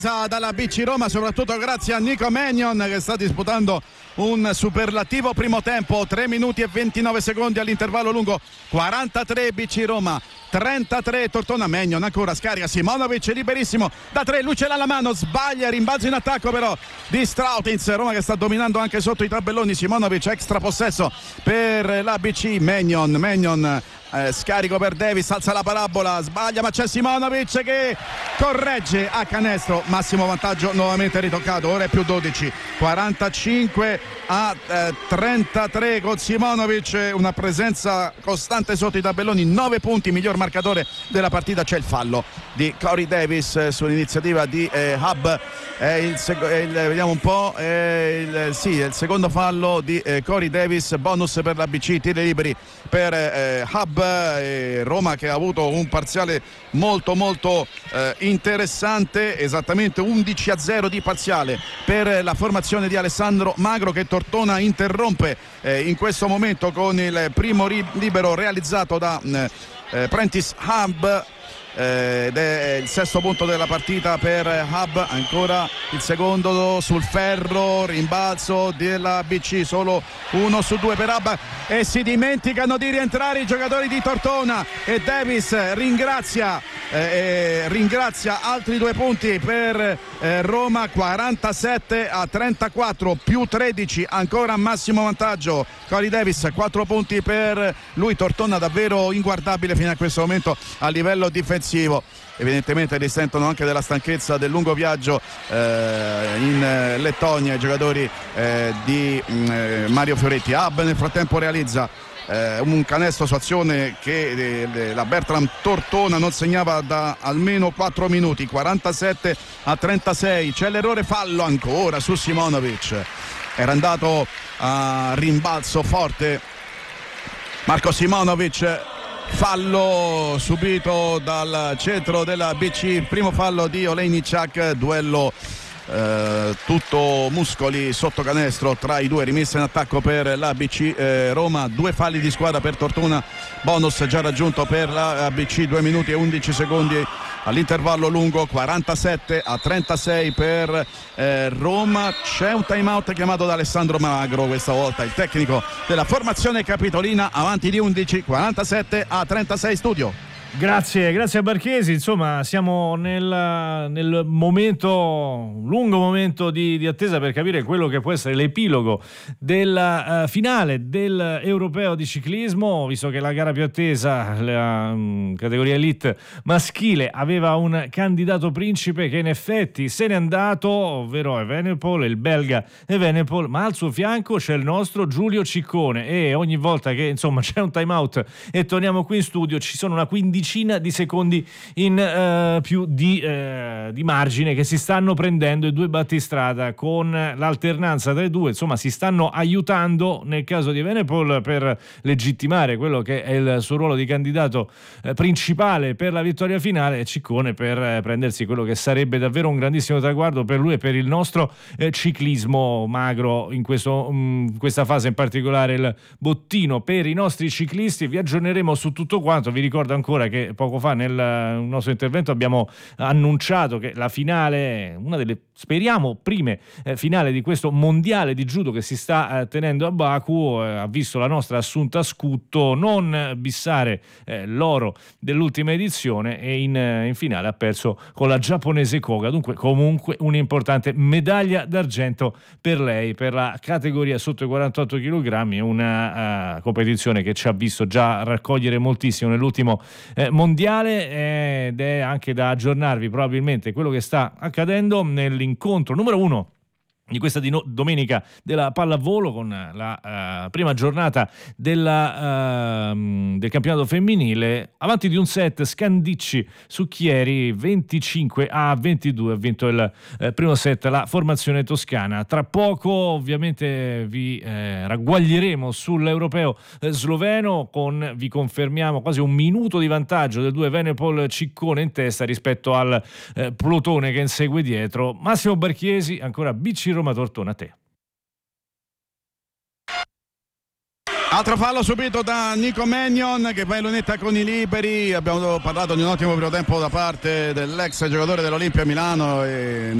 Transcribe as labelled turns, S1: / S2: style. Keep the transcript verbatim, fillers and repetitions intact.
S1: dalla B C Roma, soprattutto grazie a Nico Mannion che sta disputando un superlativo primo tempo. Tre minuti e ventinove secondi all'intervallo lungo. Quarantatré B C Roma, trentatré Tortona. Mannion ancora, scarica Simonovic, liberissimo da tre, lui ce l'ha alla mano, sbaglia, rimbalzo in attacco però di Strautins. Roma che sta dominando anche sotto i tabelloni. Simonovic, extra possesso per la B C. Mannion, Mannion Eh, scarico per Davis, alza la parabola, sbaglia ma c'è Simonovic che corregge a canestro. Massimo vantaggio nuovamente ritoccato, ora è più dodici, quarantacinque a eh, trentatré con Simonovic, una presenza costante sotto i tabelloni, nove punti, miglior marcatore della partita. C'è il fallo di Corey Davis eh, sull'iniziativa di eh, Hub, è il sec- è il, vediamo un po', è il, sì, è il secondo fallo di eh, Corey Davis, bonus per la B C, tiri liberi per eh, Hub. E Roma che ha avuto un parziale molto molto eh, interessante, esattamente undici a zero di parziale per la formazione di Alessandro Magro, che Tortona interrompe eh, in questo momento con il primo ri- libero realizzato da eh, Prentice Hub. Eh, ed è il sesto punto della partita per Hub, ancora il secondo sul ferro, rimbalzo della B C, solo uno su due per Hub e si dimenticano di rientrare i giocatori di Tortona e Davis ringrazia eh, ringrazia altri due punti per eh, Roma. Quarantasette a trentaquattro, più tredici, ancora massimo vantaggio Corey Davis, quattro punti per lui. Tortona davvero inguardabile fino a questo momento a livello difensivo. Evidentemente risentono anche della stanchezza del lungo viaggio eh, in Lettonia i giocatori eh, di eh, Mario Fioretti. Hub nel frattempo realizza eh, un canestro su azione che eh, la Bertram Tortona non segnava da almeno quattro minuti. Quarantasette a trentasei, c'è l'errore fallo ancora su Simonovic, era andato a rimbalzo forte Marco Simonovic. Fallo subito dal centro della B C, primo fallo di Olejniczak, duello eh, tutto muscoli sotto canestro tra i due, rimessa in attacco per la B C eh, Roma, due falli di squadra per Tortona, bonus già raggiunto per la B C, due minuti e undici secondi all'intervallo lungo. Quarantasette a trentasei per eh, Roma. C'è un time out chiamato da Alessandro Magro, questa volta il tecnico della formazione capitolina, avanti di undici, quarantasette a trentasei. Studio.
S2: Grazie, grazie a Barchesi. Insomma, siamo nel, nel momento, un lungo momento di, di attesa per capire quello che può essere l'epilogo della uh, finale dell'Europeo di ciclismo, visto che la gara più attesa, la um, categoria elite maschile, aveva un candidato principe che in effetti se n'è andato, ovvero Evenepoel, il belga Evenepoel, ma al suo fianco c'è il nostro Giulio Ciccone e ogni volta che insomma c'è un time out e torniamo qui in studio ci sono una quindicina di secondi in uh, più di, uh, di margine che si stanno prendendo i due battistrada con l'alternanza tra i due. Insomma, si stanno aiutando nel caso di Evenepoel per legittimare quello che è il suo ruolo di candidato uh, principale per la vittoria finale, e Ciccone per uh, prendersi quello che sarebbe davvero un grandissimo traguardo per lui e per il nostro uh, ciclismo. Magro in questo, um, questa fase in particolare il bottino per i nostri ciclisti. Vi aggiorneremo su tutto quanto. Vi ricordo ancora che poco fa nel nostro intervento abbiamo annunciato che la finale, una delle speriamo prime eh, finale di questo mondiale di judo che si sta eh, tenendo a Baku, eh, ha visto la nostra Assunta Scutto non bissare eh, l'oro dell'ultima edizione e in, eh, in finale ha perso con la giapponese Koga. Dunque comunque un'importante medaglia d'argento per lei, per la categoria sotto i quarantotto chilogrammi, una uh, competizione che ci ha visto già raccogliere moltissimo nell'ultimo eh, mondiale, ed è anche da aggiornarvi probabilmente quello che sta accadendo nell'incontro numero uno di questa di no- domenica della pallavolo, con la uh, prima giornata della, uh, del campionato femminile. Avanti di un set Scandicci su Chieri, venticinque a ventidue, ha vinto il uh, primo set la formazione toscana. Tra poco ovviamente vi eh, ragguaglieremo sull'europeo eh, sloveno, con, vi confermiamo, quasi un minuto di vantaggio del due Evenepoel Ciccone in testa rispetto al eh, plotone che insegue dietro. Massimo Barchiesi, ancora B C Roma Tortona, a te.
S1: Altro fallo subito da Nico Mannion che va in lunetta con i liberi. Abbiamo parlato di un ottimo primo tempo da parte dell'ex giocatore dell'Olimpia Milano e